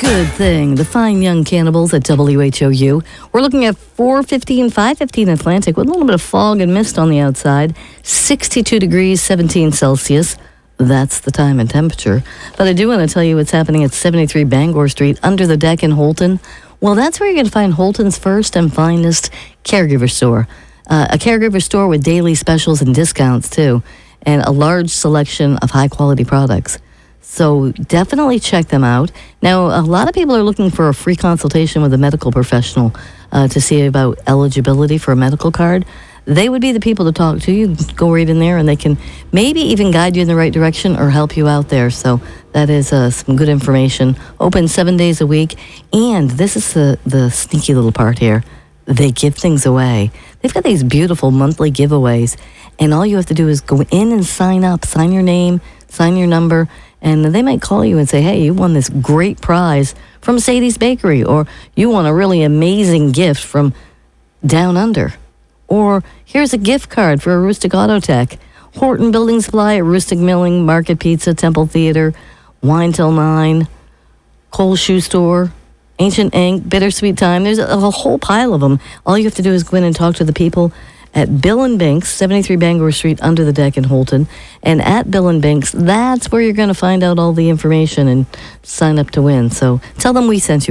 Good thing. The fine young cannibals at WHOU. We're looking at 4:15, 5:15 Atlantic with a little bit of fog and mist on the outside. 62 degrees, 17 Celsius. That's the time and temperature. But I do want to tell you what's happening at 73 Bangor Street under the deck in Holton. Well, that's where you're going to find Holton's first and finest caregiver store. A caregiver store with daily specials and discounts, too, and a large selection of high-quality products. So definitely check them out. Now, a lot of people are looking for a free consultation with a medical professional to see about eligibility for a medical card. They would be the people to talk to. You go right in there, and they can maybe even guide you in the right direction or help you out there. So that is some good information. Open 7 days a week. And this is the sneaky little part here. They give things away. They've got these beautiful monthly giveaways. And all you have to do is go in and sign up. Sign your name, sign your number. And they might call you and say, hey, you won this great prize from Sadie's Bakery, or you won a really amazing gift from Down Under, or here's a gift card for Aroostook Auto Tech, Horton Building Supply, Aroostook Milling, Market Pizza, Temple Theater, Wine Till 9, Cole Shoe Store, Ancient Ink, Bittersweet Time. There's a whole pile of them. All you have to do is go in and talk to the people at Bill and Binks, 73 Bangor Street, under the deck in Holton. And at Bill and Binks, that's where you're going to find out all the information and sign up to win. So tell them we sent you.